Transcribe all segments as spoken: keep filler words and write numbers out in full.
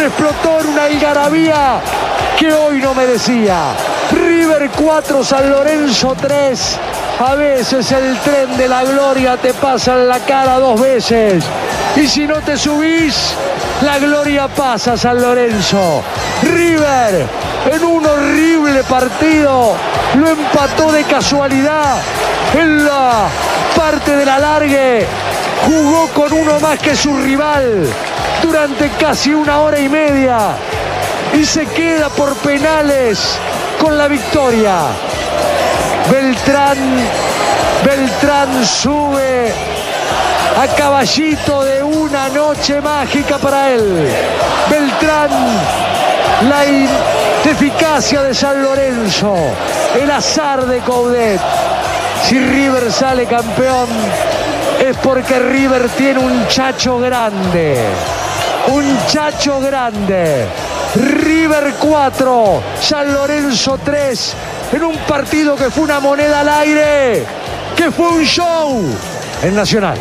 River explotó en una algarabía que hoy no merecía. River cuatro, San Lorenzo tres. A veces el tren de la gloria te pasa en la cara dos veces. Y si no te subís, la gloria pasa, San Lorenzo. River, en un horrible partido, lo empató de casualidad. En la parte del alargue, jugó con uno más que su rival durante casi una hora y media. Y se queda por penales con la victoria. Beltrán, Beltrán sube a caballito de una noche mágica para él. Beltrán, la ineficacia de San Lorenzo, el azar de Coudet. Si River sale campeón es porque River tiene un chacho grande, un chacho grande. River cuatro, San Lorenzo tres, en un partido que fue una moneda al aire, que fue un show en Nacional.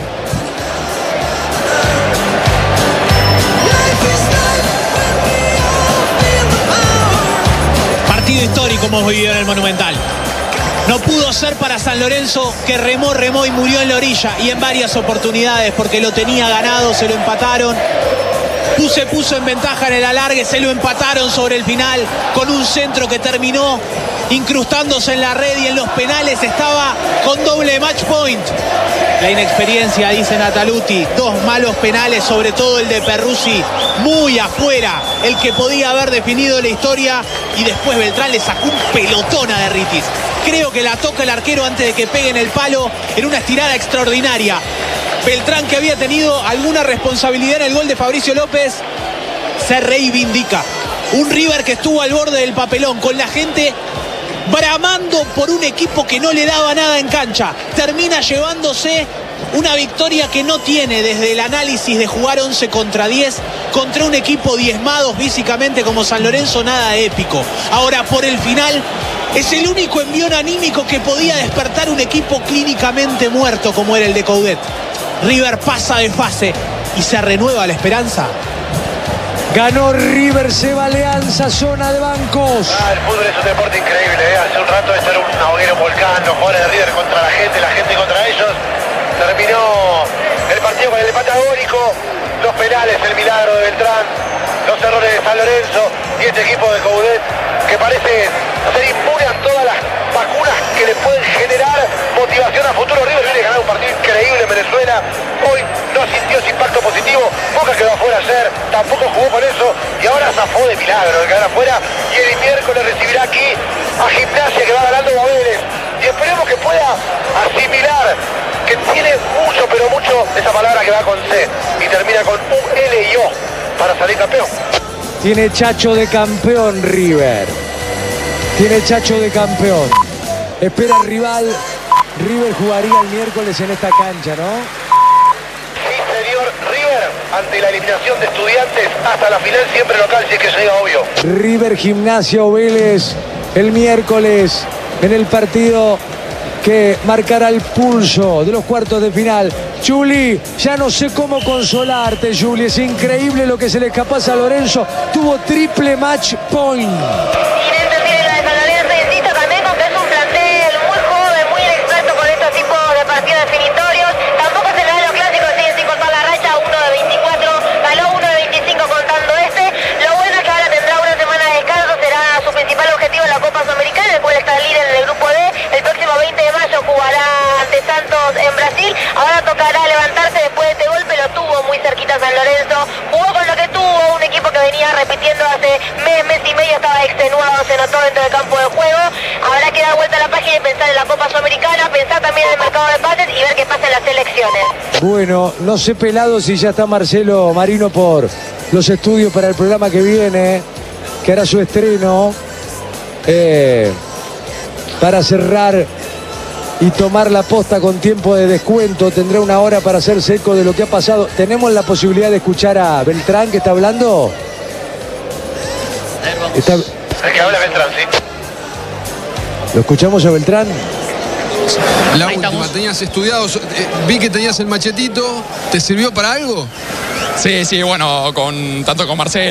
Partido histórico hemos vivido en el Monumental. No pudo ser para San Lorenzo, que remó, remó y murió en la orilla, y en varias oportunidades, porque lo tenía ganado, se lo empataron. Se puso en ventaja en el alargue, se lo empataron sobre el final con un centro que terminó incrustándose en la red, y en los penales estaba con doble match point. La inexperiencia, dice Nataluti, dos malos penales, sobre todo el de Perruzzi, muy afuera, el que podía haber definido la historia, y después Beltrán le sacó un pelotón a Derritis. Creo que la toca el arquero antes de que pegue en el palo, en una estirada extraordinaria. Beltrán, que había tenido alguna responsabilidad en el gol de Fabricio López, se reivindica. Un River que estuvo al borde del papelón, con la gente bramando por un equipo que no le daba nada en cancha. Termina llevándose una victoria que no tiene, desde el análisis de jugar once contra diez contra un equipo diezmado físicamente como San Lorenzo, nada épico. Ahora, por el final, es el único envión anímico que podía despertar un equipo clínicamente muerto como era el de Coudet. River pasa de fase y se renueva la esperanza. Ganó River, se va Alianza, zona de bancos. Ah, el fútbol es un deporte increíble, ¿eh? Hace un rato esto era un hoguera, un volcán, los jugadores de River contra la gente, la gente contra ellos. Terminó el partido con el empate agónico, los penales, el milagro de Beltrán, los errores de San Lorenzo y este equipo de Coudet que parece ser inmune a todas las vacunas que le pueden generar motivación a futuro. River viene a ganar un partido increíble en Venezuela, hoy no sintió ese impacto positivo, Boca quedó afuera ayer, tampoco jugó con eso, y ahora zafó de milagro de quedar afuera, y el miércoles recibirá aquí a Gimnasia, que va ganando a Vélez, y esperemos que pueda asimilar que tiene mucho, pero mucho, esa palabra que va con C y termina con U L y O para salir campeón. Tiene chacho de campeón River. Tiene chacho de campeón. Espera al rival. River jugaría el miércoles en esta cancha, ¿no? Sí, señor. River, ante la eliminación de Estudiantes, hasta la final siempre local, si es que llega, obvio. River, Gimnasia o Vélez el miércoles en el partido que marcará el pulso de los cuartos de final. Juli, ya no sé cómo consolarte, Juli. Es increíble lo que se le escapó a San Lorenzo. Tuvo triple match point. Inentendible la de San Lorenzo, insisto también con que es un plantel muy joven, muy inexperto con estos tipos de partidos definitorios. Tampoco se le da los clásicos, siguen sin cortar la racha. Uno de veinticuatro, ganó uno de veinticinco contando este. Lo bueno es que ahora tendrá una semana de descanso, será su principal objetivo en la Copa Sudamericana, el cual está líder en el grupo D. El próximo veinte de mayo jugará ante Santos en Brasil. Ahora tocará levantarse después de este golpe, lo tuvo muy cerquita San Lorenzo. Jugó con lo que tuvo, un equipo que venía repitiendo hace mes, mes y medio, estaba extenuado, se notó dentro del campo de juego. Habrá que dar vuelta a la página y pensar en la Copa Sudamericana, pensar también en el mercado de pases y ver qué pasa en las elecciones. Bueno, no sé, Pelado, si ya está Marcelo Marino por los estudios para el programa que viene, que hará su estreno, eh, para cerrar y tomar la posta con tiempo de descuento. Tendrá una hora para hacerse eco de lo que ha pasado. ¿Tenemos la posibilidad de escuchar a Beltrán, que está hablando? Está... El que habla Beltrán, sí. ¿Lo escuchamos a Beltrán? La última, tenías estudiado, eh, vi que tenías el machetito, ¿te sirvió para algo? Sí, sí, bueno, con tanto con Marcelo.